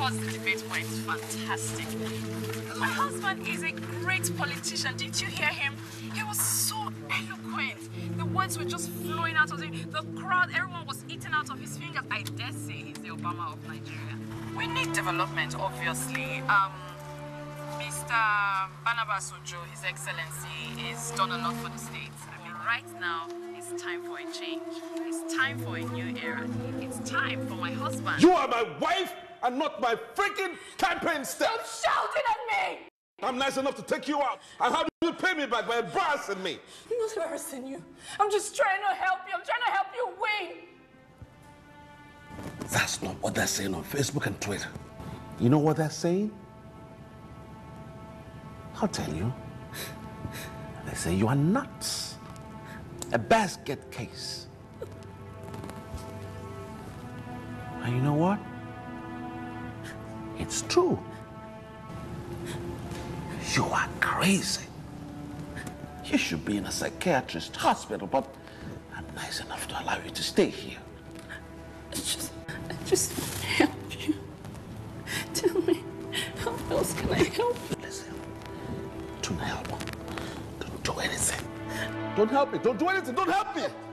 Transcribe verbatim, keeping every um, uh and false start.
course, the debate went fantastic. My husband is a great politician. Didn't you hear him? He was so eloquent. The words were just flowing out of him. The crowd, everyone was eating out of his fingers. I dare say he's the Obama of Nigeria. We need development, obviously. Um, Mister Barnabas Ojo, His Excellency, is done a lot for the state. I mean, right now, it's time for a change. It's time for a new era. It's time for my husband. You are my wife and not my freaking campaign staff. Stop shouting at me! I'm nice enough to take you out. And how do you pay me back by embarrassing me? I'm not embarrassing you. I'm just trying to help you. I'm trying to help you win. That's not what they're saying on Facebook and Twitter. You know what they're saying? I'll tell you. They say you are nuts. A basket case. And you know what? It's true. You are crazy. You should be in a psychiatrist hospital, but I'm nice enough to allow you to stay here. I just, I just help you. Tell me, how else can I help you? Listen, don't help. Don't do anything. Don't help me. Don't do anything. Don't help me.